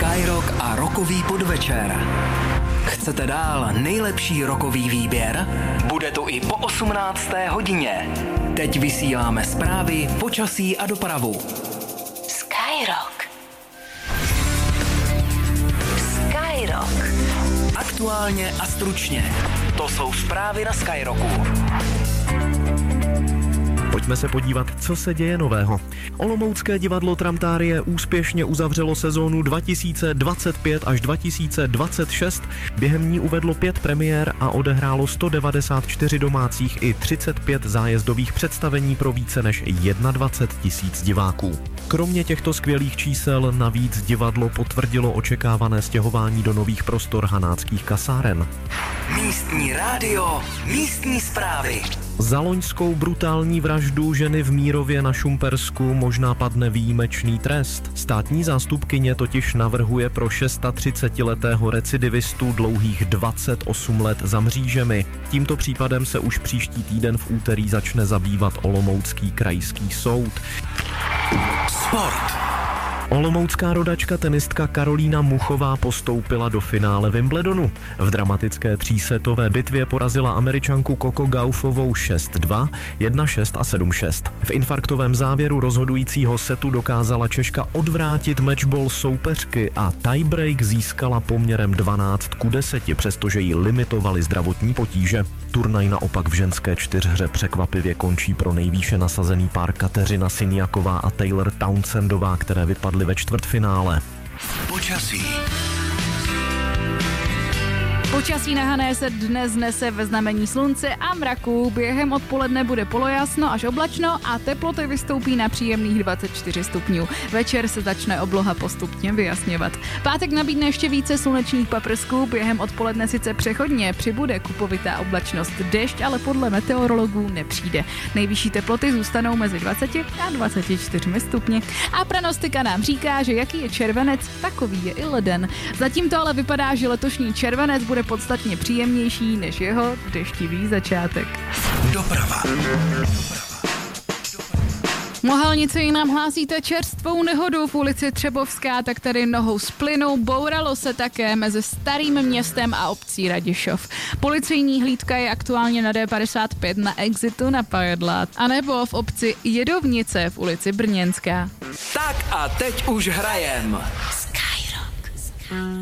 Skyrock a rockový podvečer. Chcete dál nejlepší rockový výběr? Bude to i po 18. hodině. Teď vysíláme zprávy, počasí a dopravu. Skyrock. Skyrock. Aktuálně a stručně. To jsou zprávy na Skyrocku. Pojďme se podívat, co se děje nového. Olomoucké divadlo Tramtárie úspěšně uzavřelo sezónu 2025 až 2026. Během ní uvedlo 5 premiér a odehrálo 194 domácích i 35 zájezdových představení pro více než 21 000 diváků. Kromě těchto skvělých čísel navíc divadlo potvrdilo očekávané stěhování do nových prostor hanáckých kasáren. Místní rádio, místní zprávy. Za loňskou brutální vraždu ženy v Mírově na Šumpersku možná padne výjimečný trest. Státní zástupkyně totiž navrhuje pro 36letého recidivistu dlouhých 28 let za mřížemi. Tímto případem se už příští týden v úterý začne zabývat Olomoucký krajský soud. Sport. Olomoucká rodačka tenistka Karolína Muchová postoupila do finále Wimbledonu. V dramatické třísetové bitvě porazila Američanku Coco Gaufovou 6-2, 1-6 a 7-6. V infarktovém závěru rozhodujícího setu dokázala Češka odvrátit matchball soupeřky a tiebreak získala poměrem 12-10, přestože jí limitovaly zdravotní potíže. Turnaj naopak v ženské čtyřhře překvapivě končí pro nejvýše nasazený pár Kateřina Siniaková a Taylor Townsendová, které vypadly ve čtvrtfinále. Počasí. Počasí na Hané se dnes nese ve znamení slunce a mraku. Během odpoledne bude polojasno až oblačno a teploty vystoupí na příjemných 24 stupňů. Večer se začne obloha postupně vyjasňovat. Pátek nabídne ještě více slunečních paprsků, během odpoledne sice přechodně přibude kupovitá oblačnost, déšť ale podle meteorologů nepřijde. Nejvyšší teploty zůstanou mezi 20 a 24 stupni. A pranostika nám říká, že jaký je červenec, takový je i leden. Zatím to ale vypadá, že letošní červenec bude podstatně příjemnější než jeho deštivý začátek. Doprava. Mohelnici nám hlásíte čerstvou nehodu v ulici Třebovská, tak tady nohou z plynu bouralo se také mezi Starým Městem a obcí Radišov. Policejní hlídka je aktuálně na D55 na exitu na Pajedlát, anebo v obci Jedovnice v ulici Brněnská. Tak a teď už hrajem.